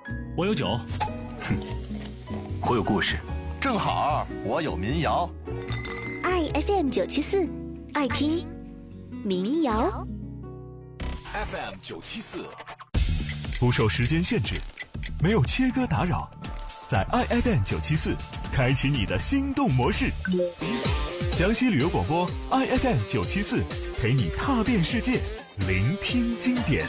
我有酒。 哼，我有故事。 正好我有民谣。 爱 FM 974，爱听民谣。 FM 974， 不受时间限制，没有切割打扰，在 iFM 974开启你的心动模式。江西旅游广播 iFM 974陪你踏遍世界，聆听经典。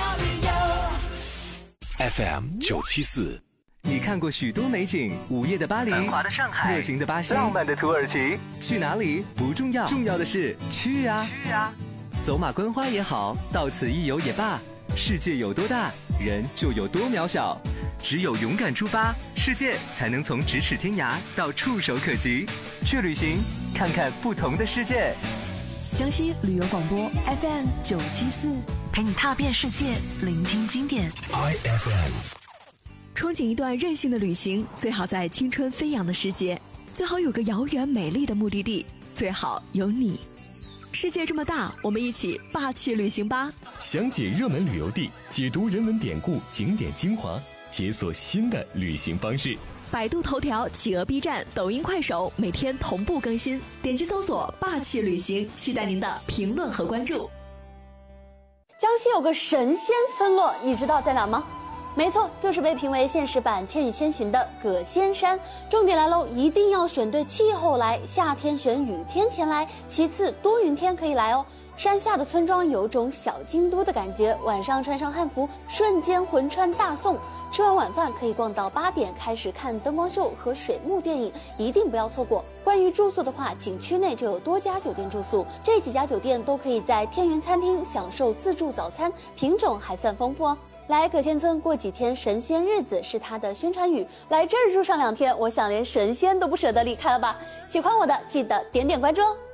FM 974。 你看过许多美景，午夜的巴黎， 繁华的上海， 热情的巴西， 浪漫的土耳其。 去哪里不重要，重要的是去啊！ 去啊！ 走马观花也好，到此一游也罢，世界有多大，人就有多渺小。只有勇敢出发，世界才能从咫尺天涯到触手可及。去旅行，看看不同的世界。 江西旅游广播 FM 974，陪你踏遍世界，聆听经典。 iFM。 憧憬一段任性的旅行，最好在青春飞扬的时节，最好有个遥远美丽的目的地，最好有你。世界这么大，我们一起霸气旅行吧！ 详解热门旅游地，解读人文典故、景点精华，解锁新的旅行方式。 百度头条、企鹅 B 站、抖音、快手每天同步更新，点击搜索“霸气旅行”，期待您的评论和关注。 江西有个神仙村落，你知道在哪吗？没错，就是被评为现实版《千与千寻》的葛仙山。重点来喽，一定要选对气候来，夏天选雨天前来，其次多云天可以来哦。山下的村庄有种小京都的感觉，晚上穿上汉服，瞬间魂穿大宋。吃完晚饭可以逛到8点，开始看灯光秀和水幕电影，一定不要错过。关于住宿的话，景区内就有多家酒店住宿，这几家酒店都可以在天元餐厅享受自助早餐，品种还算丰富哦。来葛仙村过几天神仙日子是他的宣传语，来这儿住上2天，我想连神仙都不舍得离开了吧。喜欢我的记得点点关注哦。